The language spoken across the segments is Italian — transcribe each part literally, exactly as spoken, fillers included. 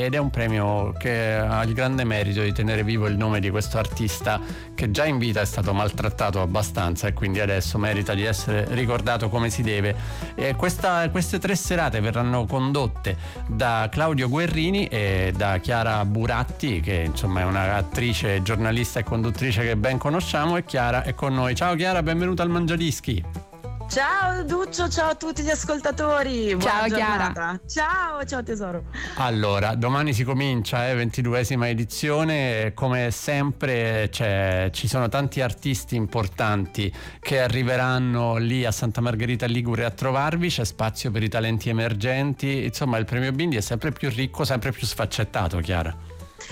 ed è un premio che ha il grande merito di tenere vivo il nome di questo artista che già in vita è stato maltrattato abbastanza e quindi adesso merita di essere ricordato come si deve. E questa, queste tre serate verranno condotte da Claudio Guerrini e da Chiara Buratti, che insomma è un'attrice, giornalista e conduttrice che ben conosciamo, e Chiara è con noi. Ciao Chiara, benvenuta al Mangiadischi. Ciao Duccio, ciao a tutti gli ascoltatori. Ciao Buona Chiara. giornata. Ciao, ciao tesoro. Allora, domani si comincia, eh, ventiduesima edizione, come sempre c'è, ci sono tanti artisti importanti che arriveranno lì a Santa Margherita Ligure a trovarvi, c'è spazio per i talenti emergenti, insomma il premio Bindi è sempre più ricco, sempre più sfaccettato, Chiara.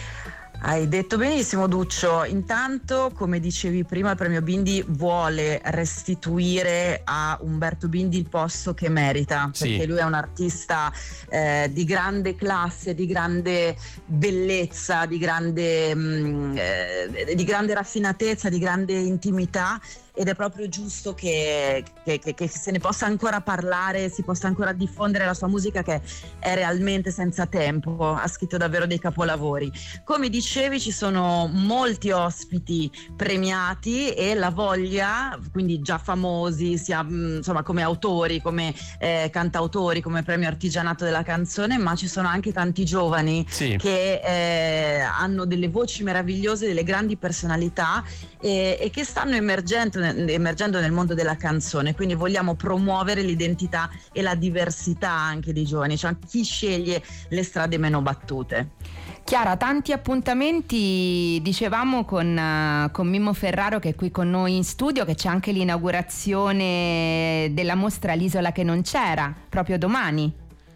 Hai detto benissimo Duccio. Intanto, come dicevi prima, il premio Bindi vuole restituire a Umberto Bindi il posto che merita, sì, perché lui è un artista eh, di grande classe, di grande bellezza, di grande, mh, eh, di grande raffinatezza, di grande intimità, ed è proprio giusto che, che, che, che se ne possa ancora parlare, si possa ancora diffondere la sua musica, che è realmente senza tempo, ha scritto davvero dei capolavori. Come dicevi, ci sono molti ospiti premiati e la voglia, quindi già famosi sia insomma come autori, come eh, cantautori, come premio artigianato della canzone, ma ci sono anche tanti giovani, sì, che eh, hanno delle voci meravigliose, delle grandi personalità e, e che stanno emergendo emergendo nel mondo della canzone, quindi vogliamo promuovere l'identità e la diversità anche dei giovani, cioè chi sceglie le strade meno battute. Chiara, tanti appuntamenti, dicevamo con, uh, con Mimmo Ferraro, che è qui con noi in studio, che c'è anche l'inaugurazione della mostra L'isola che non c'era, proprio domani.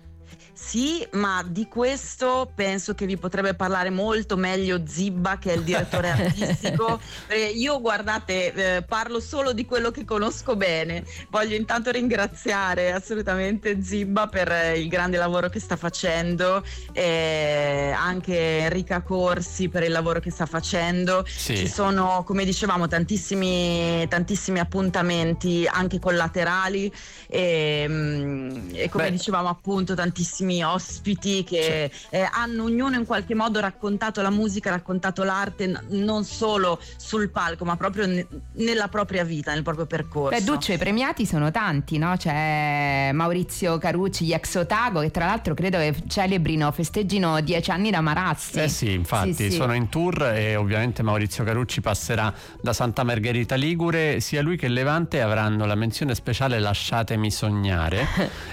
Sì, ma di questo penso che vi potrebbe parlare molto meglio Zibba, che è il direttore artistico. Eh, io guardate, eh, parlo solo di quello che conosco bene. Voglio intanto ringraziare assolutamente Zibba per eh, il grande lavoro che sta facendo, eh, anche Enrica Corsi per il lavoro che sta facendo. Sì. Ci sono, come dicevamo, tantissimi tantissimi appuntamenti anche collaterali e, e come Beh. dicevamo appunto tantissimi ospiti che eh, hanno ognuno in qualche modo raccontato la musica, raccontato l'arte, n- non solo sul palco, ma proprio ne- nella propria vita, nel proprio percorso. Beh, Duccio, i premiati sono tanti, no? C'è Maurizio Carucci, gli ex Otago, che tra l'altro credo che celebrino, festeggino dieci anni da Marassi. Eh sì, infatti sì, sì. Sono in tour e ovviamente Maurizio Carucci passerà da Santa Margherita Ligure. Sia lui che Levante avranno la menzione speciale Lasciatemi sognare.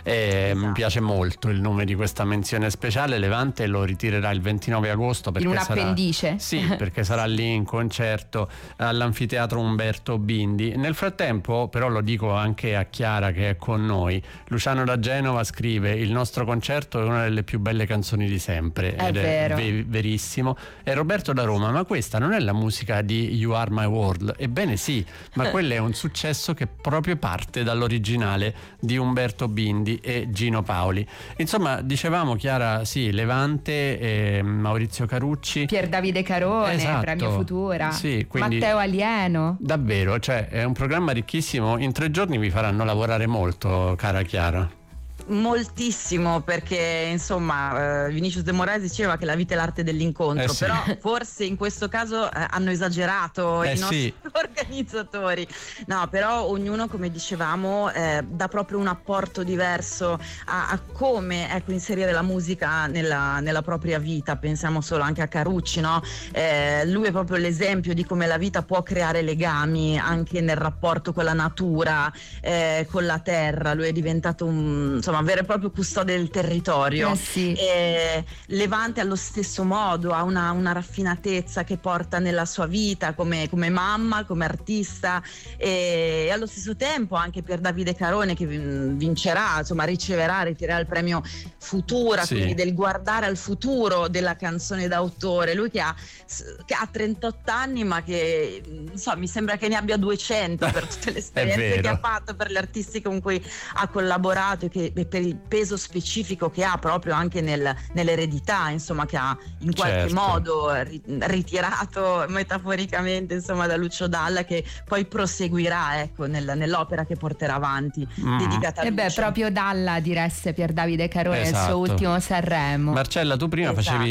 E esatto. Mi piace molto il nome di questa menzione speciale. Levante lo ritirerà il ventinove agosto perché in un appendice. Sarà, sì, perché sarà lì in concerto all'anfiteatro Umberto Bindi. Nel frattempo, però, lo dico anche a Chiara che è con noi, Luciano da Genova scrive: il nostro concerto è una delle più belle canzoni di sempre. È ed vero. È ve- verissimo. E Roberto da Roma: ma questa non è la musica di You Are My World? Ebbene sì, ma quello è un successo che proprio parte dall'originale di Umberto Bindi e Gino Paoli. Insomma, dicevamo, Chiara, sì, Levante, eh, Maurizio Carucci, Pier Davide Carone, esatto, Premio Futura, sì, quindi, Matteo Alieno. Davvero, cioè è un programma ricchissimo. In tre giorni vi faranno lavorare molto, cara Chiara. Moltissimo, perché insomma eh, Vinicius de Moraes diceva che la vita è l'arte dell'incontro, eh sì. però forse in questo caso eh, hanno esagerato eh i nostri sì. organizzatori. No, però ognuno, come dicevamo, eh, dà proprio un apporto diverso a, a come ecco, inserire la musica nella, nella propria vita. Pensiamo solo anche a Carucci, no? Eh, lui è proprio l'esempio di come la vita può creare legami anche nel rapporto con la natura, eh, con la terra. Lui è diventato un insomma vero e proprio custode del territorio. Eh sì. E Levante allo stesso modo ha una, una raffinatezza che porta nella sua vita come, come mamma, come artista, e, e allo stesso tempo anche per Davide Carone, che vincerà, insomma riceverà, ritirerà il premio Futura, sì, quindi del guardare al futuro della canzone d'autore. Lui che ha, che ha trentotto anni, ma che insomma, mi sembra che ne abbia duecento per tutte le esperienze che ha fatto, per gli artisti con cui ha collaborato, e che e per il peso specifico che ha proprio anche nel, nell'eredità, insomma, che ha in qualche certo. modo ri, ritirato metaforicamente, insomma, da Lucio Dalla, che poi proseguirà, ecco, nel, nell'opera che porterà avanti, mm. dedicata a e Lucio. beh, proprio Dalla diresse Pier Davide Carone, esatto, il suo ultimo Sanremo. Marcella, tu prima esatto. facevi